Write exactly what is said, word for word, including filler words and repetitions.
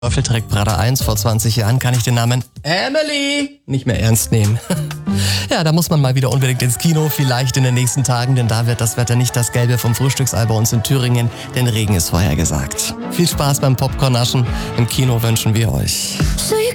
Teufeltrick Brother eins, vor zwanzig Jahren kann ich den Namen Emily nicht mehr ernst nehmen. Ja, da muss man mal wieder unbedingt ins Kino, vielleicht in den nächsten Tagen, denn da wird das Wetter nicht das Gelbe vom Frühstücksei bei uns in Thüringen, denn Regen ist vorhergesagt. Viel Spaß beim Popcorn-Naschen. Im Kino wünschen wir euch.